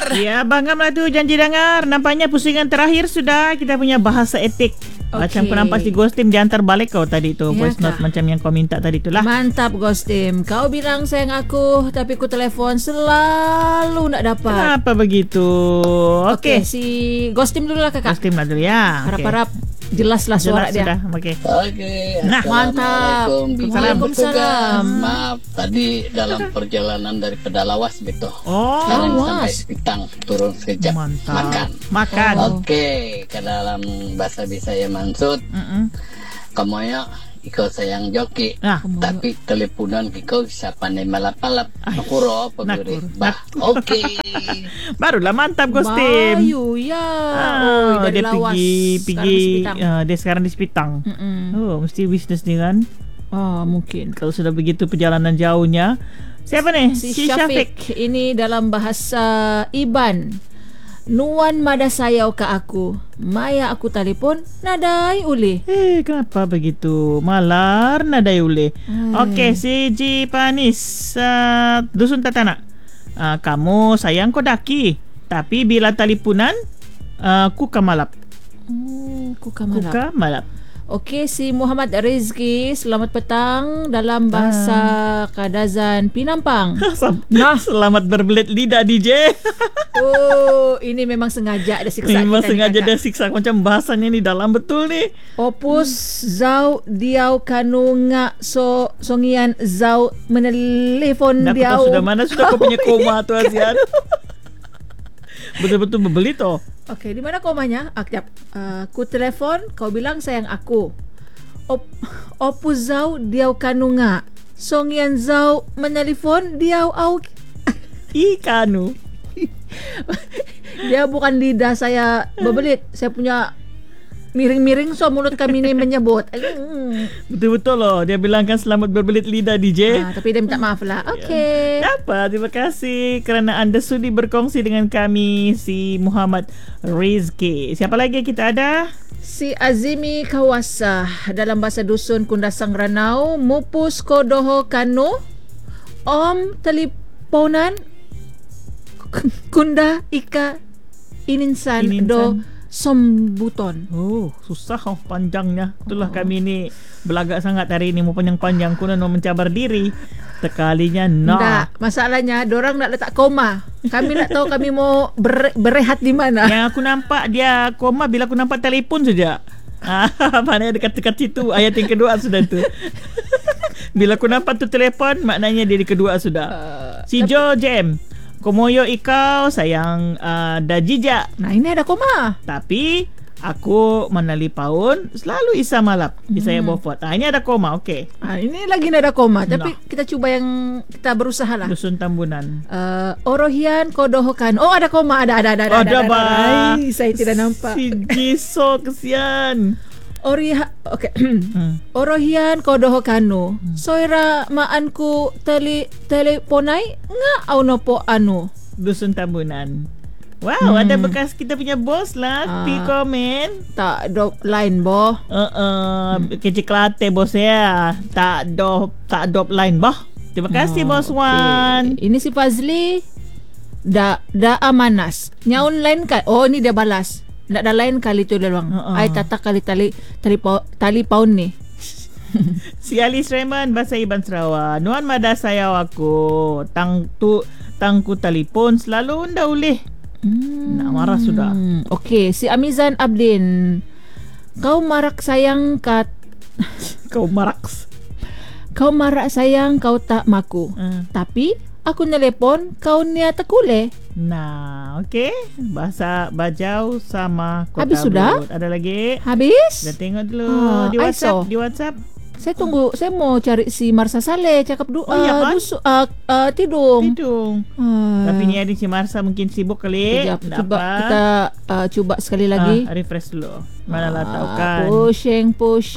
dengar. Ya, bangamlah tu janji dengar. Nampaknya pusingan terakhir sudah. Kita punya bahasa etik. Macam aku nampak si Ghostim diantar balik kau tadi tu. Voice note macam yang kau minta tadi tu lah. Mantap Ghostim. Kau bilang sayang aku, tapi ku telefon selalu nak dapat. Kenapa begitu? Okey. Si Ghostim dulu lah kakak. Ghostim lah dulu ya. Harap-harap jelaslah suara dia. Okey. Nah, mantap. Waalaikumsalam. Maaf, tadi dalam perjalanan daripada Lawas betul. Sekarang sampai Sepitang, turun sekejap. Makan. Okey, ke dalam bahasa Bisaya maksud. Kamu ya ikaw sayang joki, tapi teleponan ikaw sa panay malapalap. Nakuro paguri. Okey. Barulah mantap Ghostim. Bayu ya. Dia pergi dia sekarang di Sepitang. Oh, mesti bisnes ni kan? Mungkin. Kalau sudah begitu perjalanan jauhnya. Siapa ni? Si Syafiq. Ini dalam bahasa Iban. Nuan mada sayau ka aku, maya aku telefon nadai uli. Kenapa begitu? Malar nadai uli. Okey, si Ji Panis, dusun Tatana. Kamu sayang ko daki, tapi bila teleponan ku kamalap. Ku kamalap. Okey, si Muhammad Rizki, selamat petang dalam bahasa Kadazan Pinampang. Selamat berbelit lidah DJ. Ini memang sengaja dia siksa memang kita. Sengaja dia siksa macam bahasanya ni dalam betul ni. Opus zau diau kanu nga songian zau menelpon diau. Sudah mana sudah kau punya koma tu Azian. Betul-betul berbelit oh. Okey, di mana komanya? Kejap. Ku telefon, kau bilang sayang aku. Opu zau diau kanu nga. Songian zau menelpon diau au. Kanu. Dia bukan lidah saya berbelit. Saya punya miring-miring so mulut kami ni menyebut. Betul-betul loh. Dia bilangkan selamat berbelit lidah DJ. Tapi dia minta maaf lah. Okey. Apa? Terima kasih kerana anda sudi berkongsi dengan kami, si Muhammad Rizki. Siapa lagi kita ada? Si Azimi Kawasa dalam bahasa dusun Kundasang Ranau. Mupus kodoho kanu om teleponan kunda ika ininsan. Do sombuton. Susah panjangnya. Itulah kami ni belagak sangat hari ni. Mau panjang-panjang kuna nak mencabar diri. Tekalinya tak. Masalahnya dorang nak letak koma. Kami nak tahu kami mau berehat di mana. Yang aku nampak dia koma bila aku nampak telefon saja. Mana dekat-dekat situ. Ayat yang kedua sudah tu. Bila aku nampak tu telefon, maknanya dia di kedua sudah. Si Jo Jem, komoyo ikaw sayang dajija. Nah, ini ada koma. Tapi aku menalipaun selalu isa malap. Saya bofot. Ini ada koma. Okey. Ini lagi ada koma. Tapi kita cuba yang kita berusaha lah. Dusun Tambunan. Orohian kodohokan. Oh, ada koma. Ada. Saya tidak nampak. Si Jiso kesian. Orohian kodohokanu. Soira maanku teleponai nga auno po anu. Dusun Tambunan. Wow, ada bekas kita punya bos lah. Komen. Tak drop line boh. Kecik latte bos ya. Tak drop line boh. Terima kasih bos Wan. Ini si Fazli. Da amanas. Nya online kan. Oh, ini dia balas. Ndak ada lain kali tu doang. Ai tata kali tali paun ni. Si Alice Raymond bahasa Iban Sarawak. Nuan mada sayau aku. Tangku telefon selalu unda ulih. Nak marah sudah. Okey, si Amizan Abdin. Kau marak sayang kat Kau marak sayang kau tak maku. Tapi aku nelpon kau niat tekule. Nah, okey. Bahasa Bajau sama Kota Habis sudah? Brut. Ada lagi? Habis? Dah tengok dulu di WhatsApp. Saya tunggu. Saya mau cari si Marsa Saleh cakap Tidung. Tapi ni ada si Marsa mungkin sibuk kali. Kita cuba sekali lagi. Refresh dulu. Mana lah tahu kan. Pusing.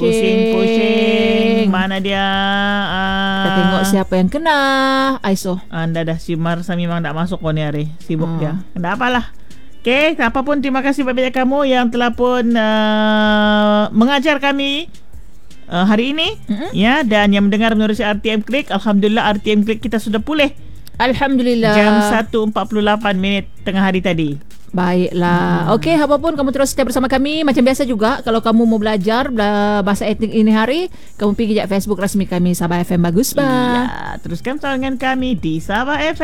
Mana dia? Kita tengok siapa yang kena. Aiso. Anda dah si Marsa memang tak masuk kau ni hari. Sibuk dia. Tak apalah. Okey, apapun terima kasih banyak kamu yang telah pun mengajar kami hari ini ya, dan yang mendengar menerusi RTM Klik. Alhamdulillah RTM Klik kita sudah pulih Alhamdulillah. Jam 1.48 tengah hari tadi. Baiklah. Okey, apapun kamu terus stay bersama kami. Macam biasa juga, kalau kamu mau belajar bahasa etnik ini hari, kamu pergi je Facebook rasmi kami Sabah FM Bagus bah. Ya, teruskan dengan kami di Sabah FM.